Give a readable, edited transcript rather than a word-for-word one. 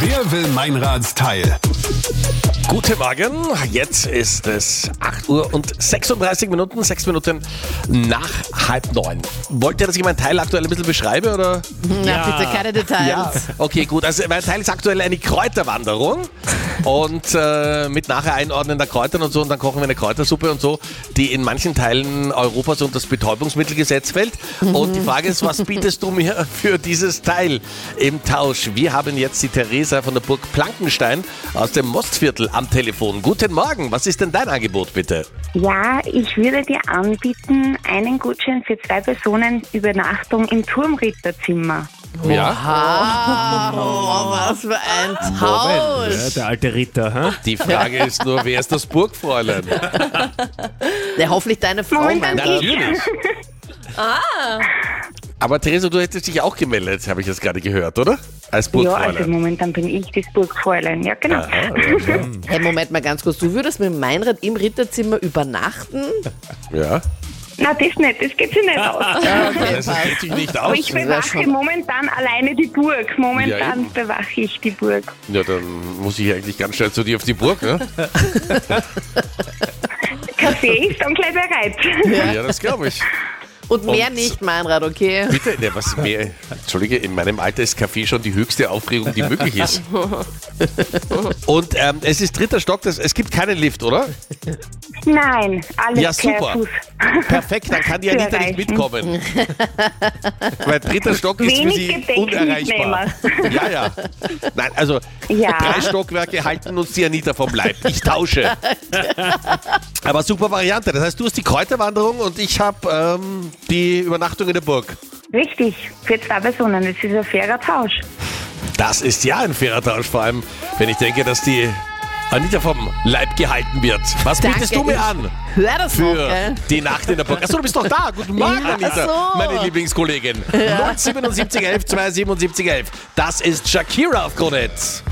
Wer will Meinradsteil? Guten Morgen, jetzt ist es 8 Uhr und 36 Minuten, 6 Minuten nach 8:30. Wollt ihr, dass ich meinen Teil aktuell ein bisschen beschreibe, oder? Na, bitte keine Details. Ja, okay, gut. Also mein Teil ist aktuell eine Kräuterwanderung und mit nachher Einordnen der Kräutern und so, und dann kochen wir eine Kräutersuppe und so, die in manchen Teilen Europas unter das Betäubungsmittelgesetz fällt. Und die Frage ist, was bietest du mir für dieses Teil im Tausch? Wir haben jetzt die Theresa von der Burg Plankenstein aus dem Mostviertel am Telefon. Guten Morgen, was ist denn dein Angebot, bitte? Ja, ich würde dir anbieten, einen Gutschein für 2 Personen Übernachtung im Turmritterzimmer. Ja? Oh, was für ein Ja, Tausch. der alte Ritter, hä? Die Frage ist nur, wer ist das Burgfräulein? Ja, hoffentlich deine Frau. Momentan Meinrad. Natürlich. Aber Theresa, du hättest dich auch gemeldet, habe ich jetzt gerade gehört, oder? Als Ja, Burgfräulein. also momentan bin ich das Burgfräulein. Ja, genau. Hey, Moment mal ganz kurz. Du würdest mit Meinrad im Ritterzimmer übernachten? Ja. Na, das nicht, das geht sich nicht aus. Okay, Das geht sich nicht Aber aus. ich wär bewache schon- momentan alleine die Burg. Ja, Momentan eben. bewache ich die Burg. Ja, dann muss ich eigentlich ganz schnell zu dir auf die Burg, ne? Kaffee ist dann gleich bereit. Ja, das glaube ich. Und mehr Und- nicht, Meinrad, okay? Bitte, ne, was mehr? Entschuldige, in meinem Alter ist Kaffee schon die höchste Aufregung, die möglich ist. Und es ist 3. Stock, es gibt keinen Lift, oder? Nein, alles Ja, per super. Fuß. Perfekt, dann kann die Anita nicht erreichen. mitkommen. Weil 3. Stock ist für Wenig sie Gepäck unerreichbar. Ja, ja. Nein, also Ja. 3 Stockwerke halten uns die Anita vom Leib. Ich tausche. Aber super Variante. Das heißt, du hast die Kräuterwanderung und ich habe die Übernachtung in der Burg. Richtig, für 2 Personen. Das ist ein fairer Tausch. Das ist ja ein fairer Tausch, vor allem, wenn ich denke, dass die Anita vom Leib gehalten wird. Was Danke, bietest du mir ich an Hör das noch, für gell? die Nacht in der Burg? Achso, du bist doch da. Guten Morgen, Ja, Anita, ach so. meine Lieblingskollegin. 07711 27711. Das ist Shakira auf Kronetz.